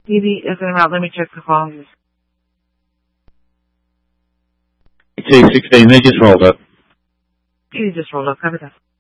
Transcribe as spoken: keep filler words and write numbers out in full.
T V is en route. Let me check the phone. T sixteen, they just rolled up. T V just rolled up. Copy that.